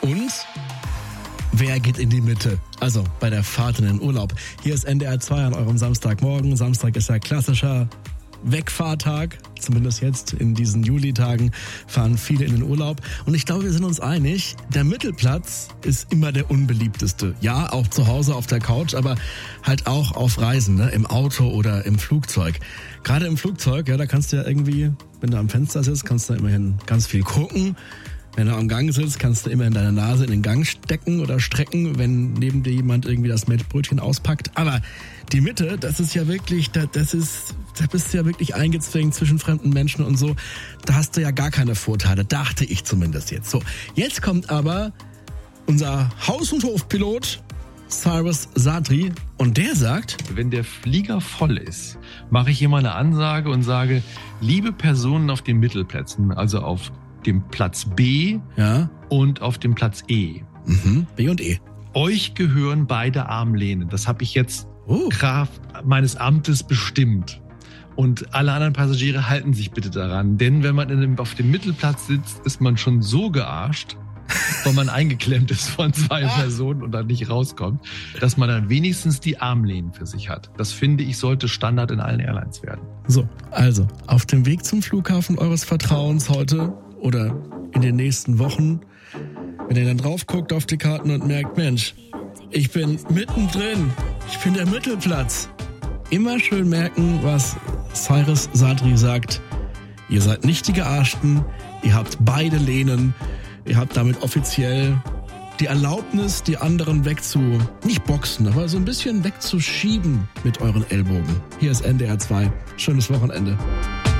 Und wer geht in die Mitte? Also bei der Fahrt in den Urlaub. Hier ist NDR 2 an eurem Samstagmorgen. Samstag ist ja klassischer Wegfahrtag. Zumindest jetzt in diesen Julitagen fahren viele in den Urlaub. Und ich glaube, wir sind uns einig, der Mittelplatz ist immer der unbeliebteste. Ja, auch zu Hause auf der Couch, aber halt auch auf Reisen, ne? Im Auto oder im Flugzeug. Gerade im Flugzeug, ja, da kannst du ja irgendwie, wenn du am Fenster sitzt, kannst du immerhin ganz viel gucken. Wenn du am Gang sitzt, kannst du immerhin deine Nase in den Gang stecken oder strecken, wenn neben dir jemand irgendwie das Mettbrötchen auspackt. Aber die Mitte, das ist ja wirklich, da bist du ja wirklich eingezwängt zwischen fremden Menschen und so. Da hast du ja gar keine Vorteile, dachte ich zumindest jetzt. So, jetzt kommt aber unser Haus- und Hofpilot Cyrus Sadri und der sagt: Wenn der Flieger voll ist, mache ich immer eine Ansage und sage, liebe Personen auf den Mittelplätzen, also auf dem Platz B und auf dem Platz E. B und E. Euch gehören beide Armlehnen. Das habe ich jetzt Kraft meines Amtes bestimmt. Und alle anderen Passagiere halten sich bitte daran. Denn wenn man auf dem Mittelplatz sitzt, ist man schon so gearscht, weil man eingeklemmt ist von zwei Personen und dann nicht rauskommt, dass man dann wenigstens die Armlehnen für sich hat. Das finde ich, sollte Standard in allen Airlines werden. So, also auf dem Weg zum Flughafen eures Vertrauens heute oder in den nächsten Wochen, wenn ihr dann drauf guckt auf die Karten und merkt, Mensch, ich bin mittendrin, ich bin der Mittelplatz. Immer schön merken, was Cyrus Sadri sagt. Ihr seid nicht die Gearschten, ihr habt beide Lehnen, ihr habt damit offiziell die Erlaubnis, die anderen nicht boxen, aber so ein bisschen wegzuschieben mit euren Ellbogen. Hier ist NDR 2. Schönes Wochenende.